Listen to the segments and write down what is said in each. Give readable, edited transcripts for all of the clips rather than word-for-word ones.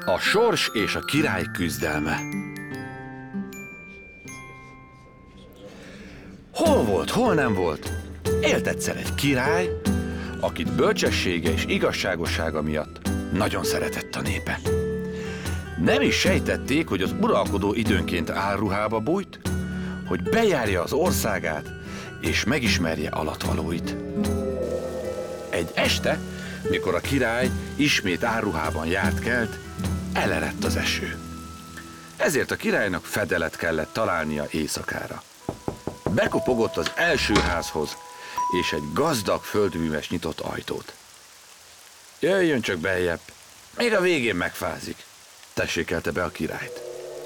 A sors és a király küzdelme. Hol volt, hol nem volt? Élt egyszer egy király, akit bölcsessége és igazságossága miatt nagyon szeretett a népe. Nem is sejtették, hogy az uralkodó időnként álruhába bújt, hogy bejárja az országát és megismerje alatvalóit. Egy este, mikor a király ismét álruhában járt-kelt, elerett az eső. Ezért a királynak fedelet kellett találnia éjszakára. Bekopogott az első házhoz, és egy gazdag földműves nyitott ajtót. Jöjjön csak beljebb, még a végén megfázik, tessékelte be a királyt.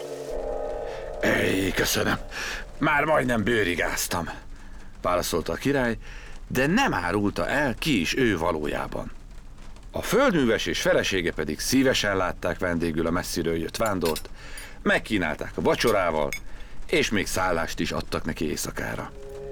Éj, köszönöm, már majdnem bőrigáztam, válaszolta a király, de nem árulta el, ki is ő valójában. A földműves és felesége pedig szívesen látták vendégül a messziről jött vándort, megkínálták a vacsorával, és még szállást is adtak neki éjszakára.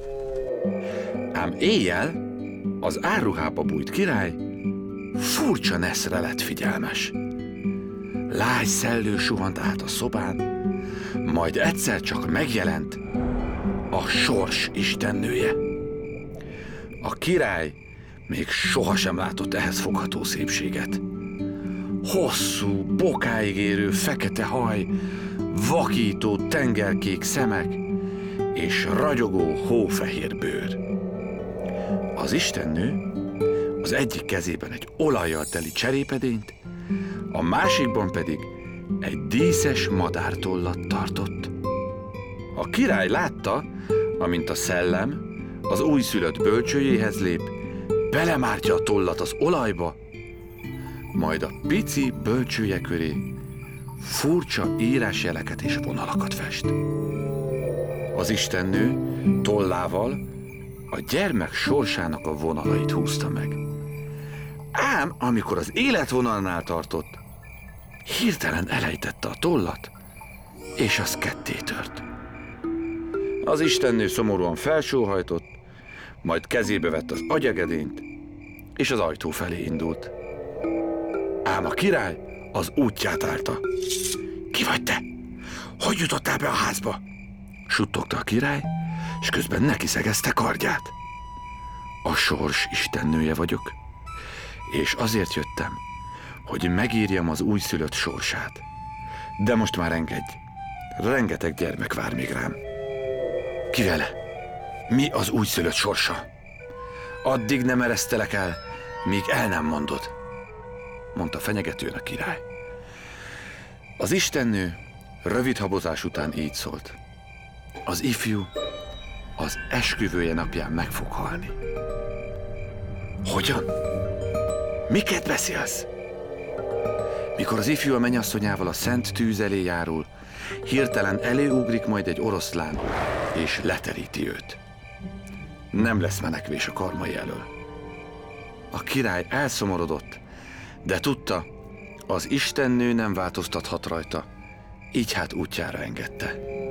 Ám éjjel az árruhába bújt király furcsa neszre lett figyelmes. Lágy szellő suhant át a szobán, majd egyszer csak megjelent a sors istennője. A király még sohasem látott ehhez fogható szépséget. Hosszú, bokáig érő fekete haj, vakító tengerkék szemek és ragyogó hófehér bőr. Az istennő az egyik kezében egy olajjal teli cserépedényt, a másikban pedig egy díszes madártollat tartott. A király látta, amint a szellem az újszülött bölcsőjéhez lép, belemártja a tollat az olajba, majd a pici bölcsője köré furcsa írásjeleket és vonalakat fest. Az istennő tollával a gyermek sorsának a vonalait húzta meg. Ám amikor az életvonalnál tartott, hirtelen elejtette a tollat, és az ketté tört. Az istennő szomorúan felsóhajtott, majd kezébe vett az agyagedényt, és az ajtó felé indult. Ám a király az útját állta. Ki vagy te? Hogy jutottál be a házba? Suttogta a király, és közben neki szegezte kardját. A sors istennője vagyok, és azért jöttem, hogy megírjam az újszülött sorsát. De most már engedj, rengeteg gyermek vár még rám. Ki vele? Mi az újszülött sorsa? Addig nem eresztelek el, míg el nem mondod, mondta fenyegetően a király. Az istennő rövid habozás után így szólt. Az ifjú az esküvője napján meg fog halni. Hogyan? Miket beszélsz? Mikor az ifjú a mennyasszonyával a szent tűz elé járul, hirtelen előugrik majd egy oroszlán, és leteríti őt. Nem lesz menekvés a karmai elől. A király elszomorodott, de tudta, az istennő nem változtathat rajta, így hát útjára engedte.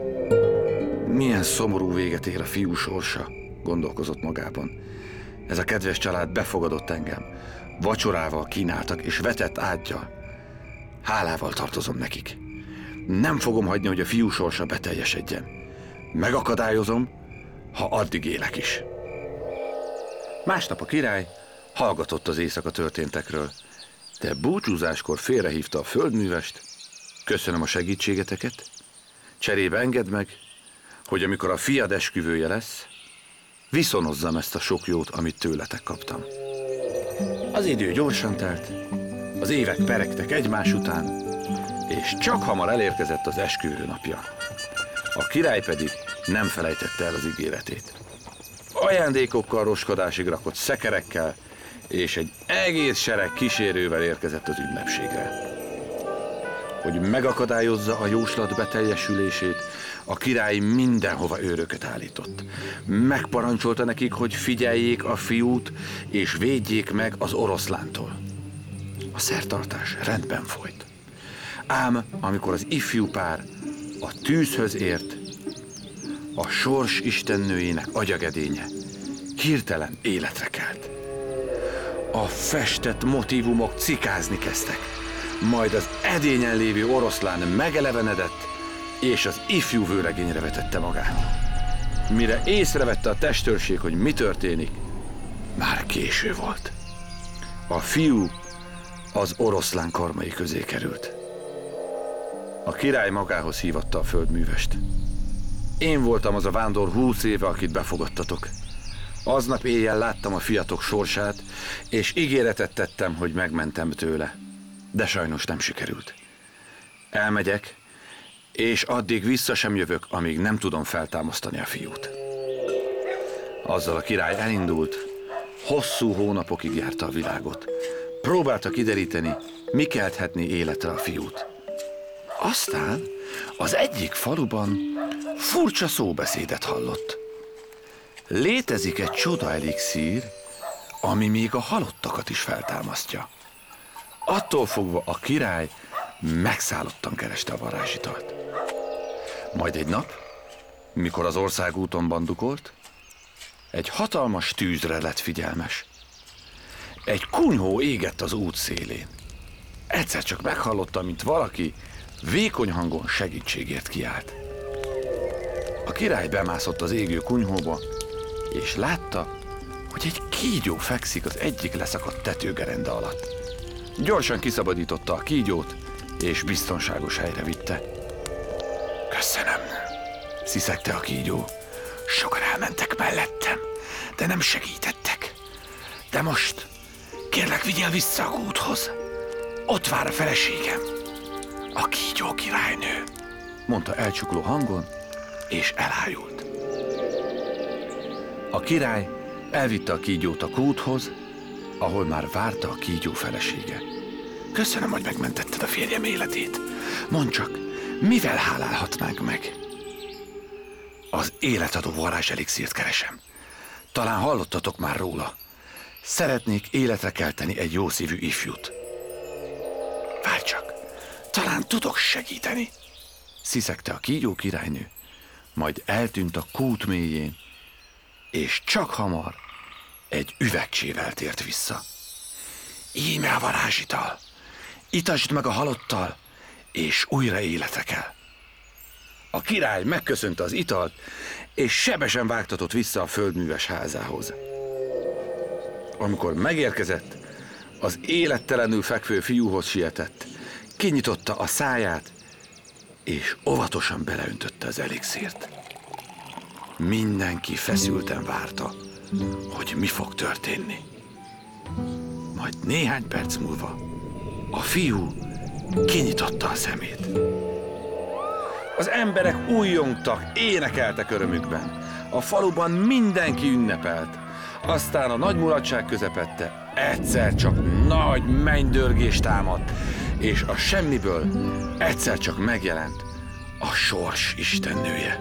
Milyen szomorú véget ér a fiú sorsa, gondolkozott magában. Ez a kedves család befogadott engem, vacsorával kínáltak és vetett ággyal. Hálával tartozom nekik. Nem fogom hagyni, hogy a fiú sorsa beteljesedjen. Megakadályozom, ha addig élek is. Másnap a király hallgatott az éjszaka történtekről, de búcsúzáskor félrehívta a földművest. Köszönöm a segítségeteket, cserébe engedd meg, hogy amikor a fiad esküvője lesz, viszonozzam ezt a sok jót, amit tőletek kaptam. Az idő gyorsan telt, az évek peregtek egymás után, és csak hamar elérkezett az esküvő napja. A király pedig nem felejtette el az ígéretét. Ajándékokkal, roskodásig rakott szekerekkel, és egy egész sereg kísérővel érkezett az ünnepségre. Hogy megakadályozza a jóslat beteljesülését, a király mindenhova őröket állított. Megparancsolta nekik, hogy figyeljék a fiút, és védjék meg az oroszlántól. A szertartás rendben folyt. Ám amikor az ifjú pár a tűzhöz ért, a sors istennőjének agyagedénye hirtelen életre kelt. A festett motívumok cikázni kezdtek. majd az edényen lévő oroszlán megelevenedett, és az ifjú vőlegényre vetette magát. Mire észrevette a testőrség, hogy mi történik, már késő volt. A fiú az oroszlán karmai közé került. A király magához hívatta a földművest. Én voltam az a vándor 20 éve, akit befogadtatok. Aznap éjjel láttam a fiatok sorsát, és ígéretet tettem, hogy megmentem tőle. De sajnos nem sikerült. Elmegyek, és addig vissza sem jövök, amíg nem tudom feltámasztani a fiút. Azzal a király elindult, hosszú hónapokig járta a világot. Próbálta kideríteni, mi kelthetné életre a fiút. Aztán az egyik faluban furcsa szóbeszédet hallott. Létezik egy csoda elixír, ami még a halottakat is feltámasztja. Attól fogva a király megszállottan kereste a varázsitalt. Majd egy nap, mikor az országúton bandukolt, egy hatalmas tűzre lett figyelmes. Egy kunyhó égett az út szélén. Egyszer csak meghallotta, mint valaki vékony hangon segítségért kiált. A király bemászott az égő kunyhóba, és látta, hogy egy kígyó fekszik az egyik leszakadt tetőgerende alatt. Gyorsan kiszabadította a kígyót, és biztonságos helyre vitte. Köszönöm, sziszegte a kígyó. Sokan elmentek mellettem, de nem segítettek. De most kérlek, vigyél vissza a kúthoz. Ott vár a feleségem, a kígyó királynő, mondta elcsukló hangon, és elájult. A király elvitte a kígyót a kúthoz, ahol már várta a kígyó felesége. Köszönöm, hogy megmentetted a férjem életét. Mondd csak, mivel hálálhatnánk meg? Az életadó varázselixírt keresem. Talán hallottatok már róla. Szeretnék életre kelteni egy jószívű ifjút. Várj csak, talán tudok segíteni, sziszegte a kígyó királynő, majd eltűnt a kút mélyén, és csak hamar egy üvegcsével tért vissza. Íme a varázsital, itasd meg a halottal, és újra életre kell. A király megköszönte az italt, és sebesen vágtatott vissza a földműves házához. Amikor megérkezett, az élettelenül fekvő fiúhoz sietett, kinyitotta a száját, és óvatosan beleöntötte az elixírt. Mindenki feszülten várta, hogy mi fog történni. Majd néhány perc múlva a fiú kinyitotta a szemét. Az emberek újjongtak, énekeltek örömükben. A faluban mindenki ünnepelt. Aztán a nagy mulatság közepette egyszer csak nagy mennydörgés támadt, és a semmiből egyszer csak megjelent a sors istennője.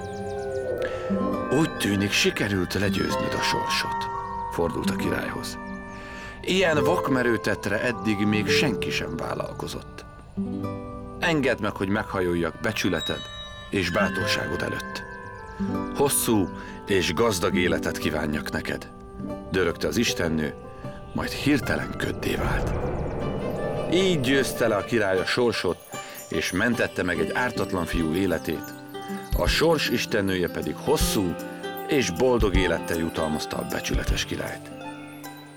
Úgy tűnik, sikerült legyőznöd a sorsot, fordult a királyhoz. Ilyen vakmerő tettre eddig még senki sem vállalkozott. Engedd meg, hogy meghajoljak becsületed és bátorságod előtt. Hosszú és gazdag életet kívánjak neked, dörögte az istennő, majd hirtelen köddé vált. Így győzte le a király a sorsot, és mentette meg egy ártatlan fiú életét. A sors istennője pedig hosszú és boldog élettel jutalmazta a becsületes királyt.